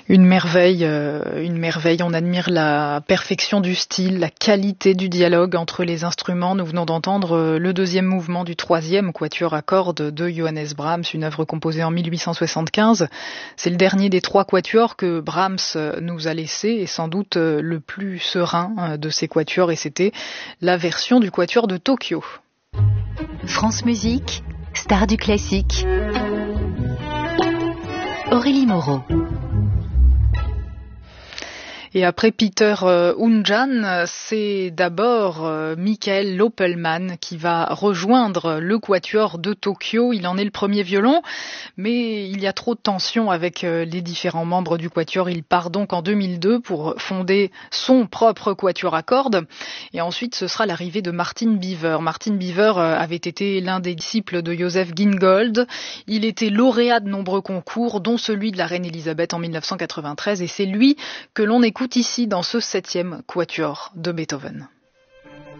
Une merveille. On admire la perfection du style, la qualité du dialogue entre les instruments. Nous venons d'entendre le deuxième mouvement du troisième quatuor à cordes de Johannes Brahms, une œuvre composée en 1875. C'est le dernier des trois quatuors que Brahms nous a laissé et sans doute le plus serein de ces quatuors, et c'était la version du quatuor de Tokyo. France Musique, star du classique. Aurélie Moreau. Et après Peter Unjan, c'est d'abord Michael Loppelmann qui va rejoindre le quatuor de Tokyo. Il en est le premier violon, mais il y a trop de tension avec les différents membres du quatuor. Il part donc en 2002 pour fonder son propre quatuor à cordes. Et ensuite, ce sera l'arrivée de Martin Beaver. Martin Beaver avait été l'un des disciples de Joseph Gingold. Il était lauréat de nombreux concours, dont celui de la Reine Elisabeth en 1993. Et c'est lui que l'on écoute ici dans ce 7e quatuor de Beethoven.